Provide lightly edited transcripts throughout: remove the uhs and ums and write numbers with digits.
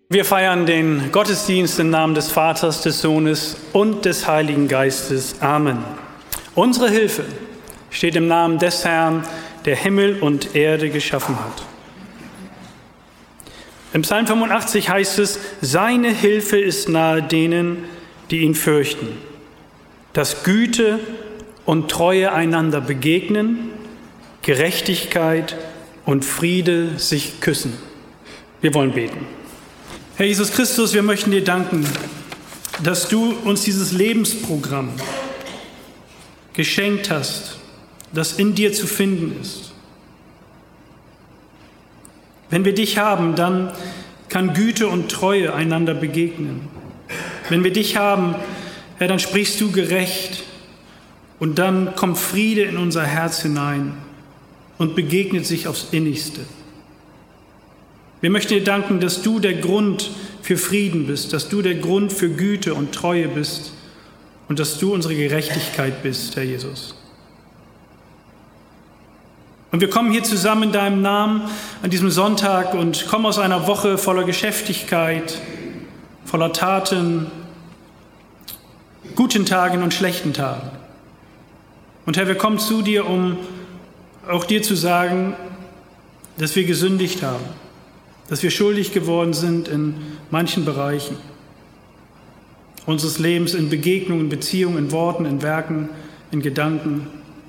Wir feiern den Gottesdienst im Namen des Vaters, des Sohnes und des Heiligen Geistes. Amen. Unsere Hilfe steht im Namen des Herrn, der Himmel und Erde geschaffen hat. Im Psalm 85 heißt es, seine Hilfe ist nahe denen, die ihn fürchten, dass Güte und Treue einander begegnen, Gerechtigkeit und Friede sich küssen. Wir wollen beten. Herr Jesus Christus, wir möchten dir danken, dass du uns dieses Lebensprogramm geschenkt hast, das in dir zu finden ist. Wenn wir dich haben, dann kann Güte und Treue einander begegnen. Wenn wir dich haben, Herr, dann sprichst du gerecht und dann kommt Friede in unser Herz hinein und begegnet sich aufs Innigste. Wir möchten dir danken, dass du der Grund für Frieden bist, dass du der Grund für Güte und Treue bist und dass du unsere Gerechtigkeit bist, Herr Jesus. Und wir kommen hier zusammen in deinem Namen an diesem Sonntag und kommen aus einer Woche voller Geschäftigkeit, voller Taten, guten Tagen und schlechten Tagen. Und Herr, wir kommen zu dir, um auch dir zu sagen, dass wir gesündigt haben, dass wir schuldig geworden sind in manchen Bereichen unseres Lebens, in Begegnungen, Beziehungen, in Worten, in Werken, in Gedanken.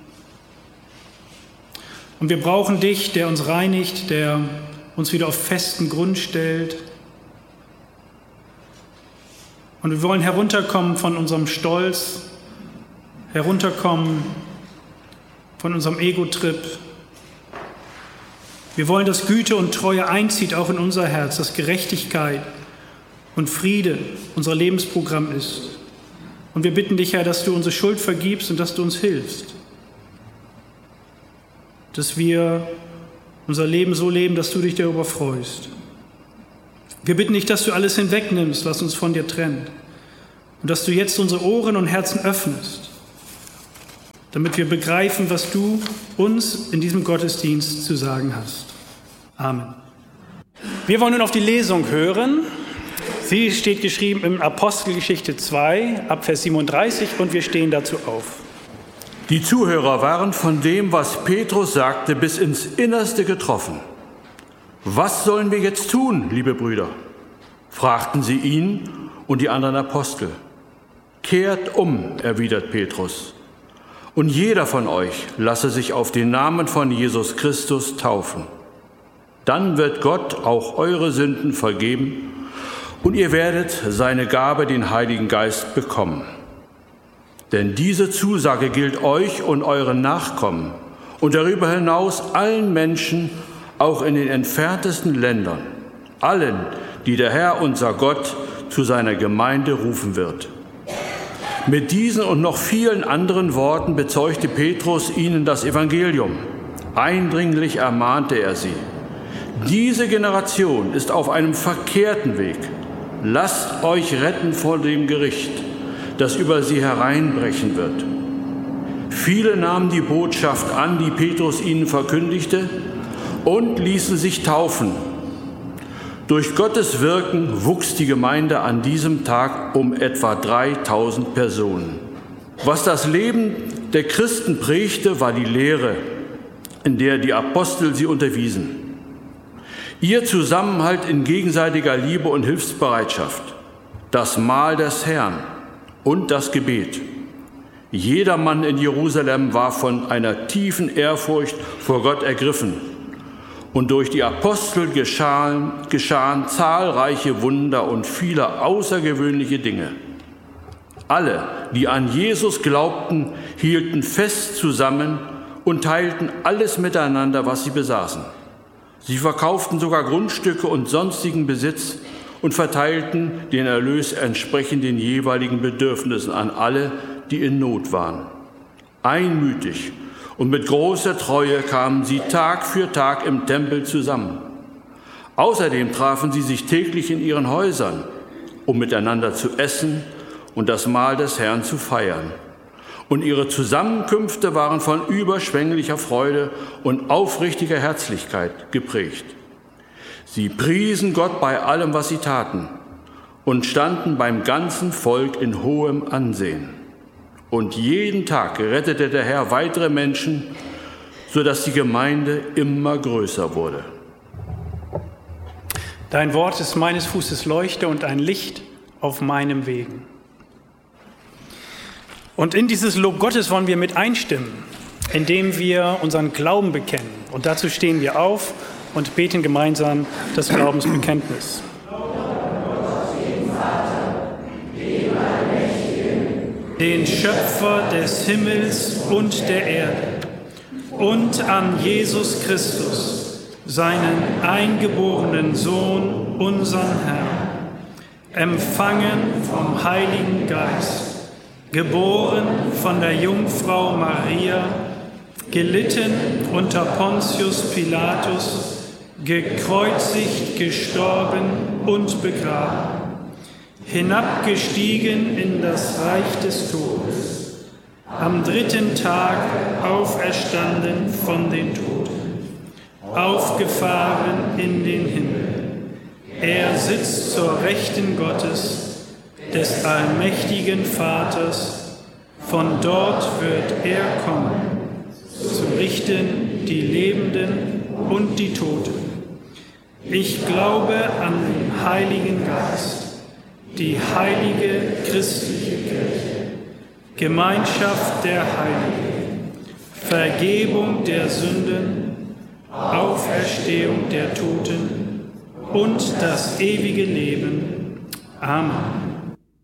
Und wir brauchen dich, der uns reinigt, der uns wieder auf festen Grund stellt. Und wir wollen herunterkommen von unserem Stolz, herunterkommen von unserem Ego-Trip. Wir wollen, dass Güte und Treue einzieht, auch in unser Herz, dass Gerechtigkeit und Friede unser Lebensprogramm ist. Und wir bitten dich, Herr, dass du unsere Schuld vergibst und dass du uns hilfst. Dass wir unser Leben so leben, dass du dich darüber freust. Wir bitten dich, dass du alles hinwegnimmst, was uns von dir trennt. Und dass du jetzt unsere Ohren und Herzen öffnest, damit wir begreifen, was du uns in diesem Gottesdienst zu sagen hast. Amen. Wir wollen nun auf die Lesung hören. Sie steht geschrieben in Apostelgeschichte 2, ab Vers 37, und wir stehen dazu auf. Die Zuhörer waren von dem, was Petrus sagte, bis ins Innerste getroffen. Was sollen wir jetzt tun, liebe Brüder? Fragten sie ihn und die anderen Apostel. Kehrt um, erwidert Petrus. Und jeder von euch lasse sich auf den Namen von Jesus Christus taufen. Dann wird Gott auch eure Sünden vergeben und ihr werdet seine Gabe, den Heiligen Geist, bekommen. Denn diese Zusage gilt euch und euren Nachkommen und darüber hinaus allen Menschen, auch in den entferntesten Ländern, allen, die der Herr, unser Gott, zu seiner Gemeinde rufen wird. Mit diesen und noch vielen anderen Worten bezeugte Petrus ihnen das Evangelium. Eindringlich ermahnte er sie. Diese Generation ist auf einem verkehrten Weg. Lasst euch retten vor dem Gericht, das über sie hereinbrechen wird. Viele nahmen die Botschaft an, die Petrus ihnen verkündigte, und ließen sich taufen. Durch Gottes Wirken wuchs die Gemeinde an diesem Tag um etwa 3000 Personen. Was das Leben der Christen prägte, war die Lehre, in der die Apostel sie unterwiesen. Ihr Zusammenhalt in gegenseitiger Liebe und Hilfsbereitschaft, das Mahl des Herrn und das Gebet. Jedermann in Jerusalem war von einer tiefen Ehrfurcht vor Gott ergriffen. Und durch die Apostel geschahen zahlreiche Wunder und viele außergewöhnliche Dinge. Alle, die an Jesus glaubten, hielten fest zusammen und teilten alles miteinander, was sie besaßen. Sie verkauften sogar Grundstücke und sonstigen Besitz und verteilten den Erlös entsprechend den jeweiligen Bedürfnissen an alle, die in Not waren. Einmütig und mit großer Treue kamen sie Tag für Tag im Tempel zusammen. Außerdem trafen sie sich täglich in ihren Häusern, um miteinander zu essen und das Mahl des Herrn zu feiern. Und ihre Zusammenkünfte waren von überschwänglicher Freude und aufrichtiger Herzlichkeit geprägt. Sie priesen Gott bei allem, was sie taten, und standen beim ganzen Volk in hohem Ansehen. Und jeden Tag rettete der Herr weitere Menschen, sodass die Gemeinde immer größer wurde. Dein Wort ist meines Fußes Leuchte und ein Licht auf meinem Wegen. Und in dieses Lob Gottes wollen wir mit einstimmen, indem wir unseren Glauben bekennen. Und dazu stehen wir auf und beten gemeinsam das Glaubensbekenntnis. Den Schöpfer des Himmels und der Erde und an Jesus Christus, seinen eingeborenen Sohn, unseren Herrn, empfangen vom Heiligen Geist, geboren von der Jungfrau Maria, gelitten unter Pontius Pilatus, gekreuzigt, gestorben und begraben, hinabgestiegen in das Reich des Todes, am dritten Tag auferstanden von den Toten, aufgefahren in den Himmel. Er sitzt zur Rechten Gottes, des allmächtigen Vaters. Von dort wird er kommen, zu richten die Lebenden und die Toten. Ich glaube an den Heiligen Geist, die heilige christliche Kirche, Gemeinschaft der Heiligen, Vergebung der Sünden, Auferstehung der Toten und das ewige Leben. Amen.